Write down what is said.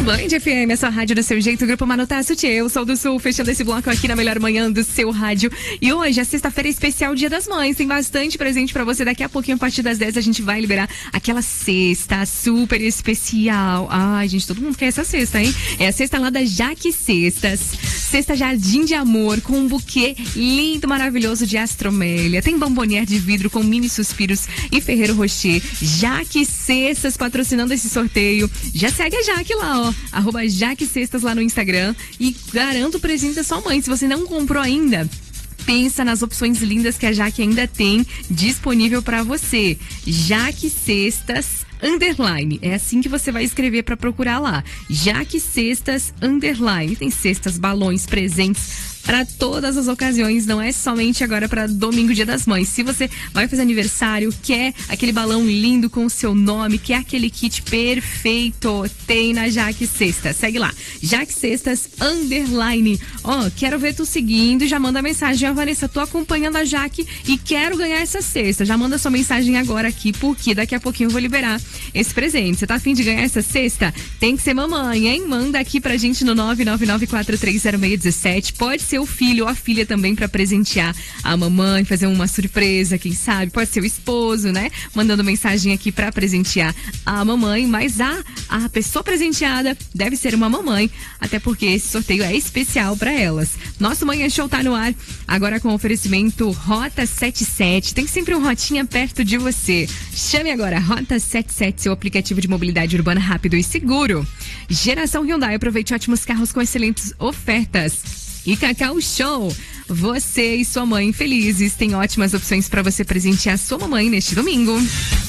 Band FM, a sua rádio do seu jeito, Grupo Manotácio, eu sou do Sul, fechando esse bloco aqui na melhor manhã do seu rádio. E hoje, a sexta-feira especial, Dia das Mães, tem bastante presente pra você. Daqui a pouquinho, a partir das 10, a gente vai liberar aquela cesta super especial. Ai, gente, todo mundo quer essa cesta, hein? É a cesta lá da Jaque Cestas. Cesta Jardim de Amor, com um buquê lindo, maravilhoso de astromélia. Tem bombonier de vidro com mini suspiros e Ferreiro Rocher. Jaque Cestas patrocinando esse sorteio. Já segue a Jaque lá, ó. @Jaque Cestas lá no Instagram. E garanto o presente da sua mãe. Se você não comprou ainda, pensa nas opções lindas que a Jaque ainda tem disponível para você. Jaque Cestas _. É assim que você vai escrever para procurar lá. Jaque Cestas _. Tem cestas, balões, presentes para todas as ocasiões, não é somente agora para domingo, Dia das Mães. Se você vai fazer aniversário, quer aquele balão lindo com o seu nome, quer aquele kit perfeito, tem na Jaque Cestas. Segue lá, Jaque Cestas _. Ó, quero ver tu seguindo, já manda mensagem, Vanessa, tô acompanhando a Jaque e quero ganhar essa cesta. Já manda sua mensagem agora aqui, porque daqui a pouquinho eu vou liberar esse presente. Você tá a fim de ganhar essa cesta? Tem que ser mamãe, hein? Manda aqui pra gente no 999430617. Pode ser o filho ou a filha também para presentear a mamãe, fazer uma surpresa, quem sabe, pode ser o esposo, né? Mandando mensagem aqui para presentear a mamãe, mas a pessoa presenteada deve ser uma mamãe, até porque esse sorteio é especial para elas. Nosso Manhã Show tá no ar, agora com oferecimento Rota 77, tem sempre um Rotinha perto de você. Chame agora Rota 77, seu aplicativo de mobilidade urbana rápido e seguro. Geração Hyundai, aproveite ótimos carros com excelentes ofertas. E Cacau Show, você e sua mãe felizes, tem ótimas opções para você presentear sua mamãe neste domingo.